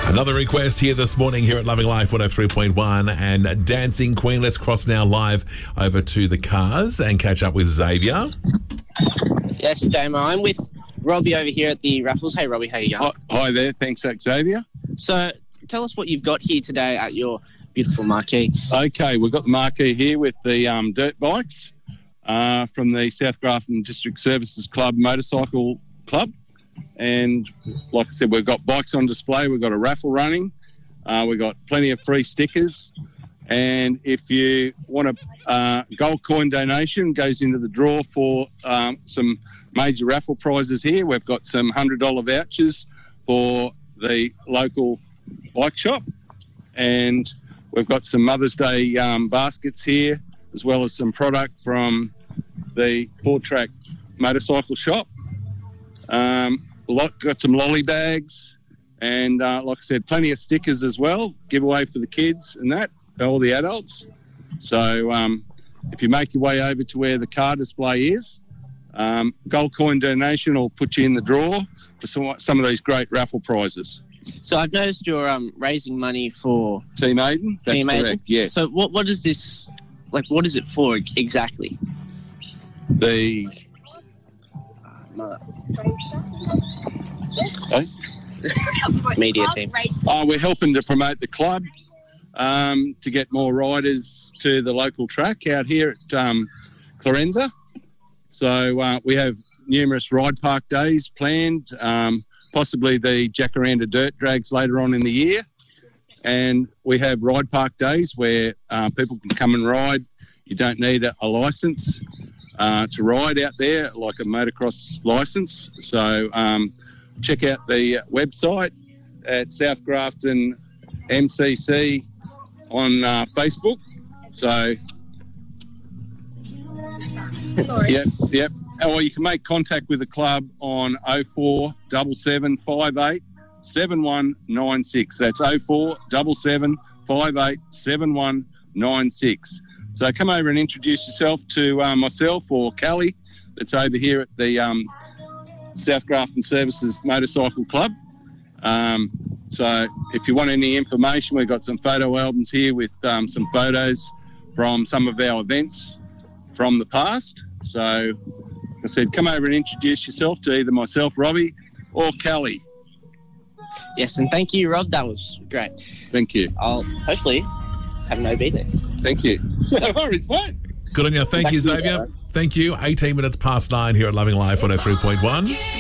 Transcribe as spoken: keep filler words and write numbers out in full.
Another request here this morning here at Loving Life one oh three point one and Dancing Queen. Let's cross now live over to the cars and catch up with Xavier. Yes, Damo. I'm with Robbie over here at the raffles. Hey, Robbie, how you going? Hi, hi there. Thanks, Xavier. So tell us what you've got here today at your beautiful marquee. Okay, we've got the marquee here with the um, dirt bikes uh, from the South Grafton District Services Club Motorcycle Club. And like I said, we've got bikes on display. We've got a raffle running. Uh, we've got plenty of free stickers. And if you want a uh, gold coin donation, goes into the draw for um, some major raffle prizes here. We've got some one hundred dollars vouchers for the local bike shop. And we've got some Mother's Day um, baskets here, as well as some product from the Four Track Motorcycle Shop. Um, lot, got some lolly bags and, uh, like I said, plenty of stickers as well, giveaway for the kids and that, all the adults. So um, if you make your way over to where the car display is, um, gold coin donation will put you in the draw for some, some of these great raffle prizes. So I've noticed you're um, raising money for Team Aiden? That's Team correct, Aiden? yes. So what what is this, like what is it for exactly? The... Okay. Media team. Oh, we're helping to promote the club um, to get more riders to the local track out here at um, Clorenza. So uh, we have numerous ride park days planned, um, possibly the Jacaranda Dirt Drags later on in the year. And we have ride park days where uh, people can come and ride. You don't need a, a licence uh, to ride out there, like a motocross licence. So um, check out the website at South Grafton M C C on uh, Facebook. So, Sorry. yep, yep. Or you can make contact with the club on oh four seven seven five eight seven one nine six. That's oh four seven seven five eight seven one nine six. So come over and introduce yourself to uh, myself or Callie that's over here at the um, South Grafton Services Motorcycle Club. Um, so if you want any information, we've got some photo albums here with um, some photos from some of our events from the past. So like I said, come over and introduce yourself to either myself, Robbie, or Callie. Yes, and thank you, Rob. That was great. Thank you. I'll hopefully have an O B there. Thank you. No worries, mate. Good on you. Thank Back you, to you, Xavier. Darren. Thank you. eighteen minutes past nine here at Loving Life one oh three point one.